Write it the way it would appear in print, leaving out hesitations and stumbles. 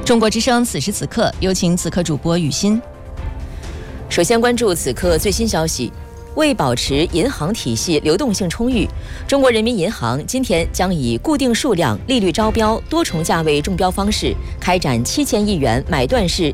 中国之声此时此刻，有请此刻主播雨欣。 首先关注此刻最新消息。为保持银行体系流动性充裕，中国人民银行今天将以固定数量、利率招标、多重价位中标方式，开展7000亿元买断式